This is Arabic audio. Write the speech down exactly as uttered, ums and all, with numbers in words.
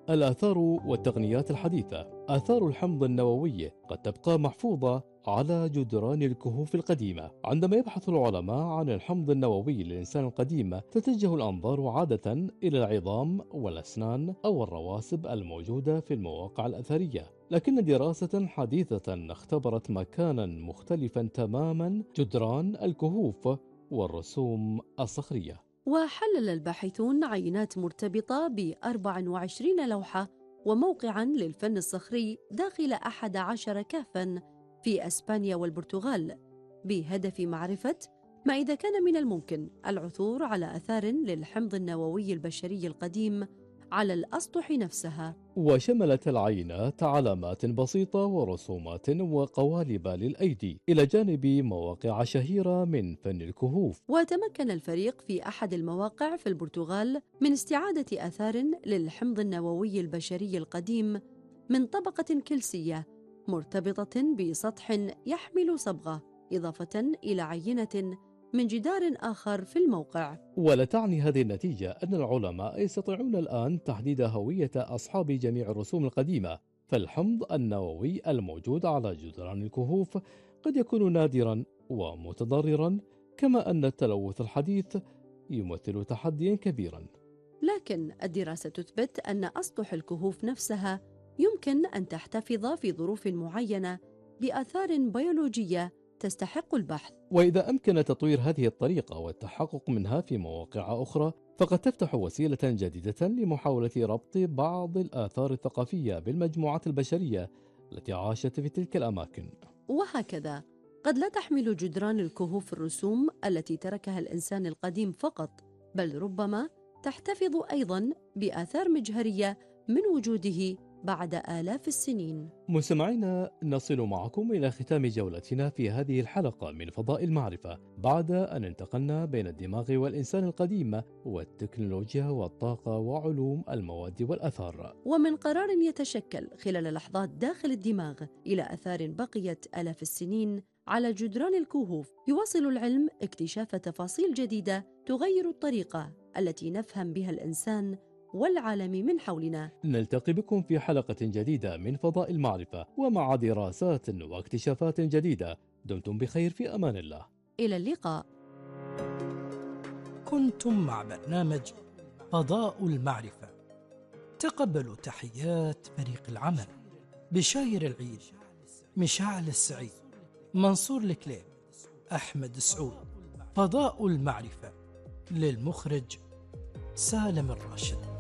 الآثار والتقنيات الحديثة. آثار الحمض النووي قد تبقى محفوظة على جدران الكهوف القديمة. عندما يبحث العلماء عن الحمض النووي للإنسان القديم، تتجه الأنظار عادة إلى العظام والأسنان أو الرواسب الموجودة في المواقع الأثرية. لكن دراسة حديثة اختبرت مكانا مختلفا تماما: جدران الكهوف والرسوم الصخرية. وحلل الباحثون عينات مرتبطة ب أربع وعشرين لوحة وموقعاً للفن الصخري داخل أحد عشر كهفاً في أسبانيا والبرتغال، بهدف معرفة ما إذا كان من الممكن العثور على آثار للحمض النووي البشري القديم على الأسطح نفسها. وشملت العينات علامات بسيطة ورسومات وقوالب للأيدي، إلى جانب مواقع شهيرة من فن الكهوف. وتمكن الفريق في أحد المواقع في البرتغال من استعادة آثار للحمض النووي البشري القديم من طبقة كلسية مرتبطة بسطح يحمل صبغة، إضافة إلى عينة من جدار آخر في الموقع. ولتعني هذه النتيجة أن العلماء يستطيعون الآن تحديد هوية أصحاب جميع الرسوم القديمة، فالحمض النووي الموجود على جدران الكهوف قد يكون نادرا ومتضررا، كما أن التلوث الحديث يمثل تحديا كبيرا. لكن الدراسة تثبت أن أسطح الكهوف نفسها يمكن أن تحتفظ في ظروف معينة بآثار بيولوجية تستحق البحث. وإذا أمكن تطوير هذه الطريقة والتحقق منها في مواقع أخرى، فقد تفتح وسيلة جديدة لمحاولة ربط بعض الآثار الثقافية بالمجموعات البشرية التي عاشت في تلك الأماكن. وهكذا قد لا تحمل جدران الكهوف الرسوم التي تركها الإنسان القديم فقط، بل ربما تحتفظ أيضاً بآثار مجهرية من وجوده بعد آلاف السنين. مستمعينا، نصل معكم إلى ختام جولتنا في هذه الحلقة من فضاء المعرفة، بعد أن انتقلنا بين الدماغ والإنسان القديم والتكنولوجيا والطاقة وعلوم المواد والأثار. ومن قرار يتشكل خلال لحظات داخل الدماغ إلى آثار بقيت آلاف السنين على جدران الكهوف، يواصل العلم اكتشاف تفاصيل جديدة تغير الطريقة التي نفهم بها الإنسان والعالم من حولنا. نلتقي بكم في حلقة جديدة من فضاء المعرفة، ومع دراسات واكتشافات جديدة. دمتم بخير، في أمان الله. إلى اللقاء. كنتم مع برنامج فضاء المعرفة. تقبلوا تحيات فريق العمل: بشاير العيد، مشاعل السعيد، منصور الكليب، أحمد سعود. فضاء المعرفة، للمخرج سالم الراشد.